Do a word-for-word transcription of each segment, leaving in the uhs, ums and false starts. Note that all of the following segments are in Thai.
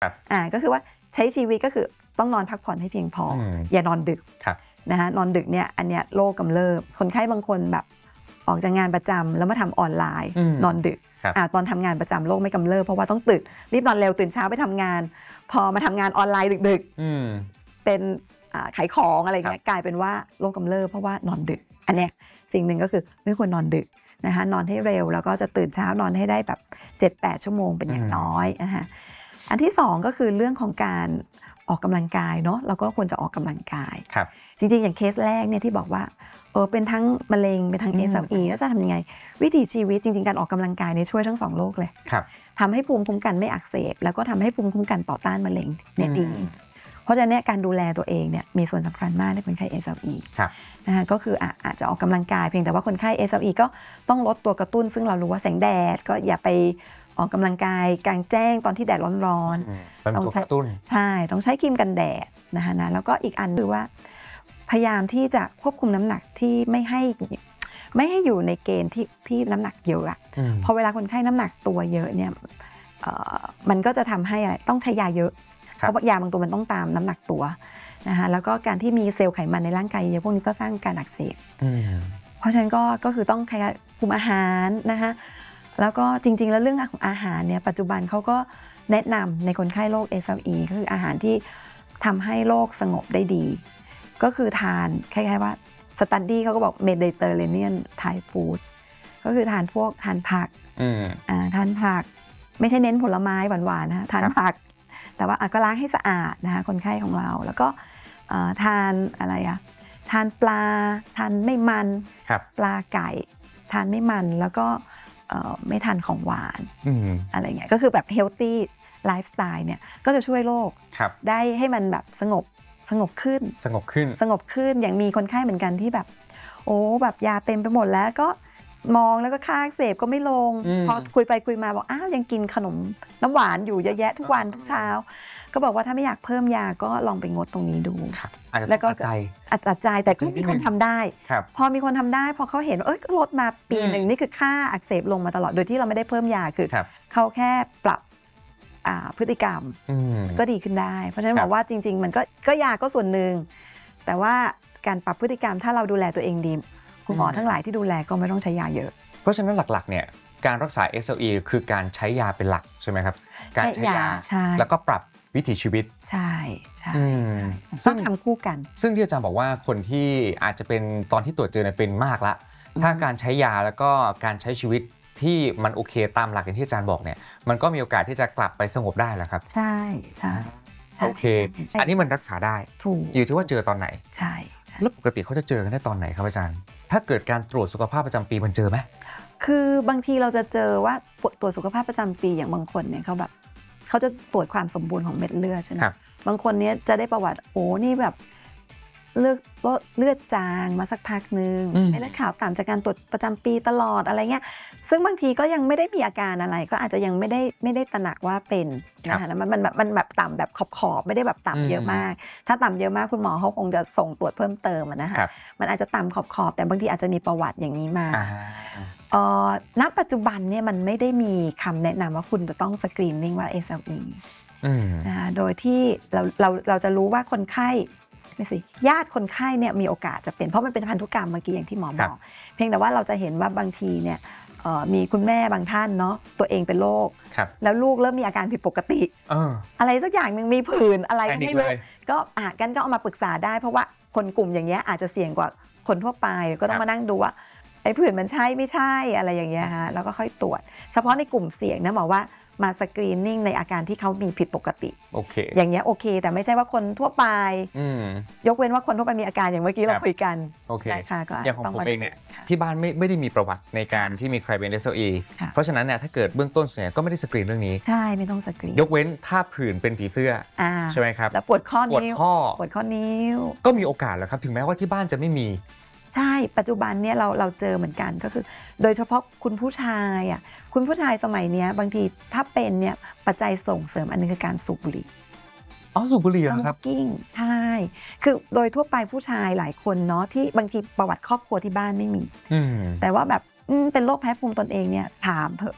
อ่าก็คือว่าใช้ชีวิตก็คือต้องนอนพักผ่อนให้เพียงพออย่านอนดึกนะคะนอนดึกเนี่ยอันเนี้ยโรคกำเริบคนไข้บางคนแบบออกจากงานประจำแล้วมาทำออนไลน์นอนดึกอ่าตอนทำงานประจำโรคไม่กำเริบเพราะว่าต้องตื่นรีบนอนเร็วตื่นเช้าไปทำงานพอมาทำงานออนไลน์ดึกๆเป็นขายของอะไรเงี้ยกลายเป็นว่าโรคกำเริบเพราะว่านอนดึกอันเนี้ยสิ่งหนึ่งก็คือไม่ควรนอนดึกนะคะนอนให้เร็วแล้วก็จะตื่นเช้านอนให้ได้แบบ เจ็ดแปด ชั่วโมงเป็นอย่างน้อยนะคะอันที่สองก็คือเรื่องของการออกกำลังกายเนาะเราก็ควรจะออกกำลังกายจริงๆอย่างเคสแรกเนี่ยที่บอกว่าเออเป็นทั้งมะเร็งเป็นทั้ง เอ เอส แอล อี แล้วจะทำยังไงวิถีชีวิตจริงๆการออกกำลังกายเนี่ยช่วยทั้งสองโรคเลยทำให้ภูมิคุ้มกันไม่อักเสบแล้วก็ทำให้ภูมิคุ้มกันต่อต้านมะเร็งเนี่ยดีเพราะฉะนั้นการดูแลตัวเองเนี่ยมีส่วนสำคัญมากในคนไข้ เอ เอส แอล อี นะคะก็คืออาจจะออกกำลังกายเพียงแต่ว่าคนไข้ เอ เอส แอล อี ก็ต้องลดตัวกระตุ้นซึ่งเรารู้ว่าแสงแดดก็อย่าไปออกกำลังกายกลางแจ้งตอนที่แดดร้อนๆต้องใช้ใช่ต้องใช้ครีมกันแดดนะคะนะแล้วก็อีกอันคือว่าพยายามที่จะควบคุมน้ำหนักที่ไม่ให้ไม่ให้อยู่ในเกณฑ์ที่ที่น้ำหนักเยอะพอเวลาคนไข้น้ำหนักตัวเยอะเนี่ยมันก็จะทำให้อะไรต้องใช้ยาเยอะเพราะยาบางตัวมันต้องตามน้ำหนักตัวนะคะแล้วก็การที่มีเซลล์ไขมันในร่างกายเยอะพวกนี้ก็สร้างการอักเสบเพราะฉะนั้นก็ก็คือต้องคุมอาหารนะคะแล้วก็จริงๆแล้วเรื่องของอาหารเนี่ยปัจจุบันเขาก็แนะนำในคนไข้โรค เอ เอส แอล อี ก็คืออาหารที่ทำให้โรคสงบได้ดีก็คือทานคล้ายๆว่าสตัดดี้เขาก็บอก Mediterranean Thai Food ก็คือทานพวกทานผักทานผักไม่ใช่เน้นผลไม้หวานๆนะทานผักแต่ว่าก็ล้างให้สะอาดนะคะคนไข้ของเราแล้วก็ทานอะไรอะทานปลาทานไม่มันปลาไก่ทานไม่มันแล้วก็ไม่ทานของหวานอะไรเงี้ยก็คือแบบ healthy lifestyle เนี่ยก็จะช่วยโรคได้ให้มันแบบสงบสงบขึ้นสงบขึ้นสงบขึ้นอย่างมีคนไข้เหมือนกันที่แบบโอ้แบบยาเต็มไปหมดแล้วก็มองแล้วก็ค่าอักเสบก็ไม่ลงพอคุยไปคุยมาบอกอ้าวยังกินขนมน้ำหวานอยู่เยอะแยะทุกวันทุกเช้าก็บอกว่าถ้าไม่อยากเพิ่มยาก็ลองไปงดตรงนี้ดูแล้วก็อาจจะใจแต่ก็มีคนทำได้พอมีคนทำได้พอเขาเห็นเอ้ยลดมาปีหนึ่งนี่คือค่าอักเสบลงมาตลอดโดยที่เราไม่ได้เพิ่มยาคือเขาแค่ปรับพฤติกรรมก็ดีขึ้นได้เพราะฉะนั้นบอกว่าจริงๆมันก็ก็ยาก็ส่วนหนึ่งแต่ว่าการปรับพฤติกรรมถ้าเราดูแลตัวเองดีคุณหมอทั้งหลายที่ดูแลก็ไม่ต้องใช้ยาเยอะเพราะฉะนั้นหลักๆเนี่ยการรักษา เอส แอล อี คือการใช้ยาเป็นหลักใช่ไหมครับการใช้ยาแล้วก็ปรับวิถีชีวิตใช่ใช่ซึ่งทำคู่กันซึ่งที่อาจารย์บอกว่าคนที่อาจจะเป็นตอนที่ตรวจเจอเป็นมากละถ้าการใช้ยาแล้วก็การใช้ชีวิตที่มันโอเคตามหลักอย่างที่อาจารย์บอกเนี่ยมันก็มีโอกาสที่จะกลับไปสงบได้แล้วครับใช่ใช่โอเคอันนี้มันรักษาได้อยู่ที่ว่าเจอตอนไหนใช่แล้วปกติเขาจะเจอกันได้ตอนไหนครับอาจารย์ถ้าเกิดการตรวจสุขภาพประจำปีมันเจอไหมคือบางทีเราจะเจอว่าตรวจสุขภาพประจำปีอย่างบางคนเนี่ยเขาแบบเขาจะตรวจความสมบูรณ์ของเม็ดเลือดใช่ไหมบางคนเนี้ยจะได้ประวัติโอ้นี่แบบเลือดเลือดจางมาสักพักนึงไม่ได้ข่าวต่ำจากการตรวจประจำปีตลอดอะไรเงี้ยซึ่งบางทีก็ยังไม่ได้มีอาการอะไรก็อาจจะยังไม่ได้ไม่ได้ตระหนักว่าเป็นนะคะมันมันแบบมันแบบต่ำแบบขอบขอบไม่ได้แบบต่ำเยอะมากถ้าต่ำเยอะมากคุณหมอเขาคงจะส่งตรวจเพิ่มเติมนะคะมันอาจจะต่ำขอบขอบแต่บางทีอาจจะมีประวัติอย่างนี้มาณปัจจุบันเนี่ยมันไม่ได้มีคำแนะนำว่าคุณจะต้องสกรีนนิ่งว่า เอ เอส แอล อี นะคะโดยที่เราเราเราจะรู้ว่าคนไข้ไม่สิญาติคนไข้เนี่ยมีโอกาสจะเป็นเพราะมันเป็นพันธุกรรมเมื่อกี้อย่างที่หมอบอกเพียงแต่ว่าเราจะเห็นว่าบางทีเนี่ยมีคุณแม่บางท่านเนาะตัวเองเป็นโรคแล้วลูกเริ่มมีอาการผิดปกติอะไรสักอย่างหนึ่งมีผื่นอะไรก็ไม่รู้ก็อ่ะกันก็เอามาปรึกษาได้เพราะว่าคนกลุ่มอย่างเงี้ยอาจจะเสี่ยงกว่าคนทั่วไปก็ต้องมานั่งดูว่าไอ้ผื่นมันใช่ไม่ใช่อะไรอย่างเงี้ยฮะแล้วก็ค่อยตรวจเฉพาะในกลุ่มเสี่ยงนะหมอว่ามาสกรีนนิ่งในอาการที่เขามีผิดปกติโอเคอย่างเงี้ยโอเคแต่ไม่ใช่ว่าคนทั่วไปยกเว้นว่าคนทั่วไปมีอาการอย่างเมื่อกี้เราคุยกันโอเคอย่างของผมเองเนี่ยที่บ้านไม่ไม่ได้มีประวัติในการที่มีใครเป็น เอส แอล อี เพราะฉะนั้นเนี่ยถ้าเกิดเบื้องต้นส่วนใหญ่ก็ไม่ได้สกรีนเรื่องนี้ใช่ไม่ต้องสกรีนยกเว้นถ้าผื่นเป็นผีเสื้อใช่ไหมครับแล้วปวดข้อนิ้วปวดข้อปวดข้อนิ้วก็มีโอกาสแล้วครับถึงแม้ว่าที่บ้านจะไม่มีใช่ปัจจุบันเนี่ยเราเราเจอเหมือนกันก็คือโดยเฉพาะคุณผู้ชายอ่ะคุณผู้ชายสมัยนี้บางทีถ้าเป็นเนี่ยปัจจัยส่งเสริมอันนึงคือการสูบบุหรี่อ๋อสูบบุหรี่เหรอครับสโมกกิ้งใช่คือโดยทั่วไปผู้ชายหลายคนเนาะที่บางทีประวัติครอบครัวที่บ้านไม่มีแต่ว่าแบบเป็นโรคแพ้ภูมิตนเองเนี่ยถามเถอะ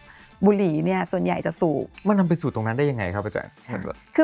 บุหรี่เนี่ยส่วนใหญ่จะสูบมันนำไปสู่ตรงนั้นได้ยังไงครับอาจารย์คือ